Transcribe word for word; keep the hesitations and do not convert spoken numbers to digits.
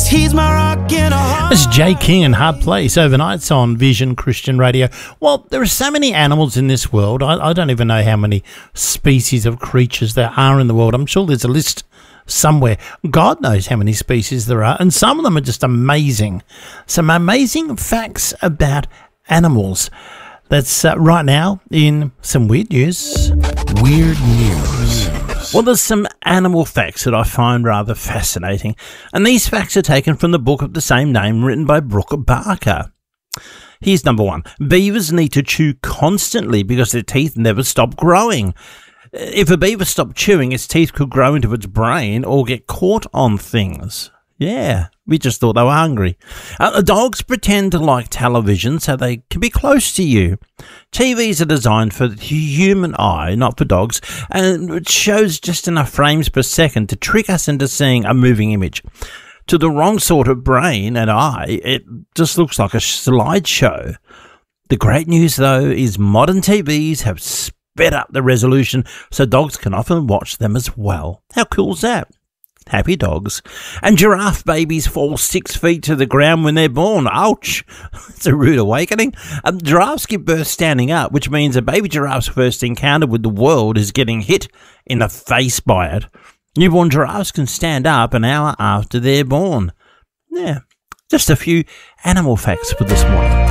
he's my rock and a hard. It's Jay King and Hard Place overnights on Vision Christian Radio. Well, there are so many animals in this world. I, I don't even know how many species of creatures there are in the world. I'm sure there's a list somewhere. God knows how many species there are, and some of them are just amazing. Some amazing facts about animals. That's uh, right now in some weird news. Weird news. Well, there's some animal facts that I find rather fascinating, and these facts are taken from the book of the same name written by Brooke Barker. Here's number one. Beavers need to chew constantly because their teeth never stop growing. If a beaver stopped chewing, its teeth could grow into its brain or get caught on things. Yeah, we just thought they were hungry. Uh, dogs pretend to like television so they can be close to you. T Vs are designed for the human eye, not for dogs, and it shows just enough frames per second to trick us into seeing a moving image. To the wrong sort of brain and eye, it just looks like a slideshow. The great news, though, is modern T Vs have sped up the resolution so dogs can often watch them as well. How cool is that? Happy dogs. And giraffe babies fall six feet to the ground when they're born. Ouch. It's a rude awakening. Um, giraffes give birth standing up, which means a baby giraffe's first encounter with the world is getting hit in the face by it. Newborn giraffes can stand up an hour after they're born. Yeah, just a few animal facts for this morning.